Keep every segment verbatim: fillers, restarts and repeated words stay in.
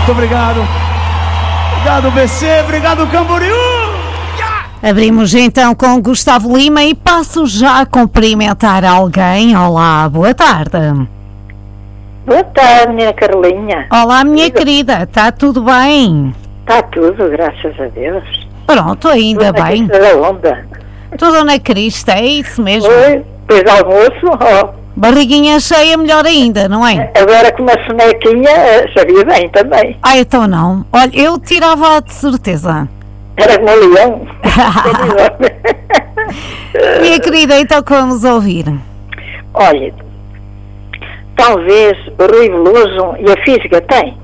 Muito obrigado. Obrigado, B C. Obrigado, Camboriú. Abrimos então com Gustavo Lima e passo já a cumprimentar alguém. Olá, boa tarde. Boa tarde, minha Carlinha. Olá, minha tudo. querida, está tudo bem? Está tudo, graças a Deus. Pronto, ainda tudo bem. Na onda. Tudo na crista, é isso mesmo? Oi, depois do almoço, ó. Barriguinha cheia, melhor ainda, não é? Agora com uma sonequinha, sabia bem também. Ah, então não. Olha, eu tirava de certeza. Era como um leão. Minha querida, então que vamos ouvir? Olha, talvez o Rui Veloso e a Física tem.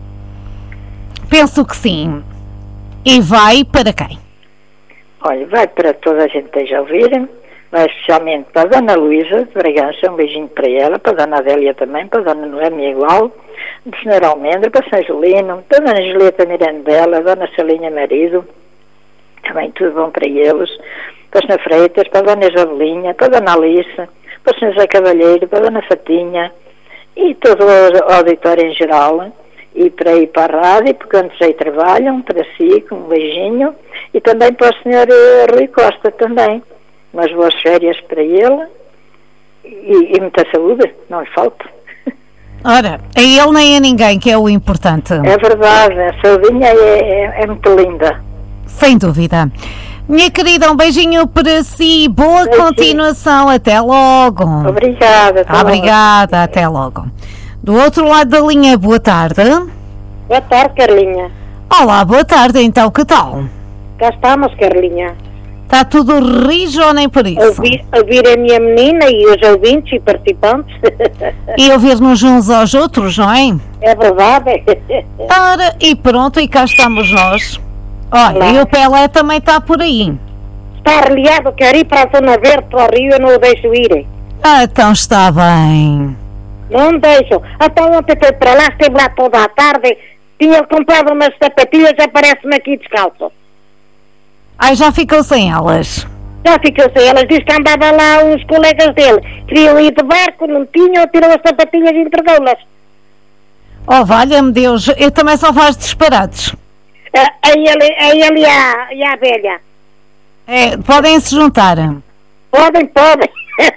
Penso que sim. E vai para quem? Olha, vai para toda a gente que esteja a ouvir, vai especialmente para a Dona Luísa de Bragança, um beijinho para ela, para a Dona Adélia também, para a Dona Noémia igual, do senhor Almendra, para São Julino, para a Dona Julieta Mirandela, a Dona Salinha Marido, também tudo bom para eles, para a Senhora Freitas, para a Dona Jabelinha, para a Dona Alice, para o senhor José Cavalheiro, para a Dona Fatinha e todo o auditório em geral, e para ir para a rádio, porque onde aí trabalham, para si, com um beijinho, e também para o senhor Rui Costa também, umas boas férias para ele, e, e muita saúde, não lhe falta. Ora, a ele nem a ninguém, que é o importante. É verdade, a saudinha é, é, é muito linda. Sem dúvida. Minha querida, um beijinho para si, boa beijinho. Continuação, até logo. Obrigada. Até Obrigada, logo. Até logo. Do outro lado da linha, boa tarde. Boa tarde, Carlinha. Olá, boa tarde, então, que tal? Cá estamos, Carlinha. Está tudo rijo ou nem por isso? Ouvir, ouvir a minha menina e os ouvintes e participantes. E ouvir-nos uns aos outros, não é? É verdade. Ora, e pronto, e cá estamos nós. Olha, Olá. E o Pelé também está por aí. Está reliado, quero ir para a Zona Verde, para o Rio, eu não o deixo ir. Ah, então está bem. Não deixo. Até ontem foi para lá, esteve lá toda a tarde, tinha comprado umas sapatilhas, aparece-me aqui descalço. Ai, já ficou sem elas? Já ficou sem elas, diz que andava lá uns colegas dele, queriam ir de barco, não tinham, tirou as sapatilhas e entregou-las. Oh, valha-me Deus, eu também só faz disparados. Ah, aí ele, aí ele e a, e a velha. É, podem se juntar. Podem, podem.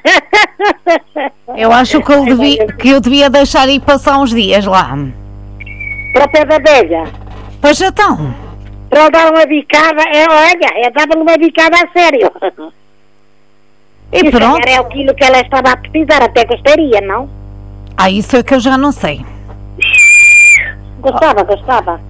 Eu acho que eu, devia, que eu devia deixar ir passar uns dias lá. Para o pé da velha? Pois então. Para ele dar uma bicada, é, olha, é dar-lhe uma bicada a sério. E, e pronto. É o quilo que ela estava a precisar, até gostaria, não? Ah, isso é que eu já não sei. Gostava, oh. gostava.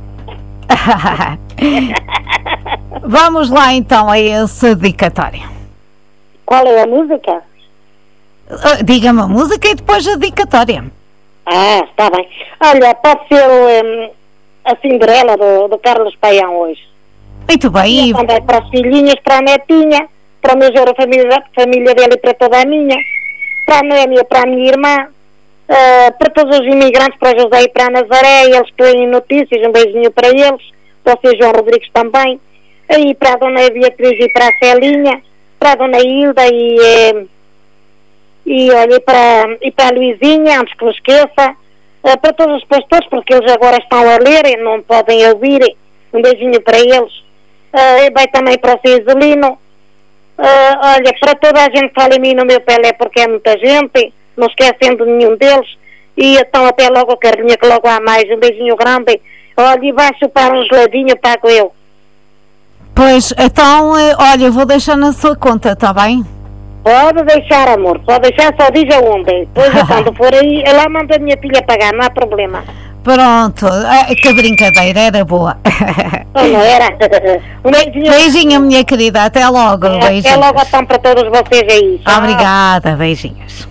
Vamos lá então a essa dedicatória. Qual é a música? Uh, Diga-me a música e depois a dedicatória. Ah, está bem. Olha, pode ser um, a Cinderela do, do Carlos Paião hoje. Muito bem. E também para os filhinhos, para a netinha, para o meu gero, a família, família dele e para toda a minha, para a Noémia, para a minha irmã, uh, para todos os imigrantes, para o José e para a Nazaré, eles que têm notícias, um beijinho para eles, para o seu João Rodrigues também, aí para a Dona Beatriz e para a Celinha, para a Dona Hilda e, eh, e, olha, e, para, e para a Luizinha, antes que me esqueça, uh, para todos os pastores, porque eles agora estão a ler e não podem ouvir, um beijinho para eles, uh, e vai também para o seu Isolino, uh, olha, para toda a gente que fala em mim no meu Pelé, porque é muita gente, não esquecendo nenhum deles, e então até logo, Carlinha, que logo há mais, um beijinho grande, olha, e vai chupar um geladinho, pago eu. Pois, então, olha, vou deixar na sua conta, está bem? Pode deixar, amor, pode deixar, só diz aonde. Depois, quando for aí, lá manda a minha filha pagar, não há problema. Pronto, que brincadeira, era boa. Não era? Um beijinho. Beijinho, minha querida, até logo. É, até logo, então, para todos vocês aí. Tchau. Obrigada, beijinhos.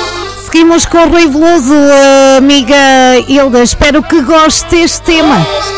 Seguimos com o Rui Veloso, amiga Hilda, espero que goste deste tema.